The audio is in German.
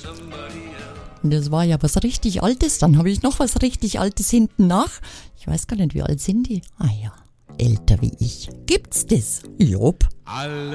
Das war ja was richtig Altes. Dann habe ich noch was richtig Altes hinten nach. Ich weiß gar nicht, wie alt sind die? Ah ja, älter wie ich. Gibt's das? Jopp.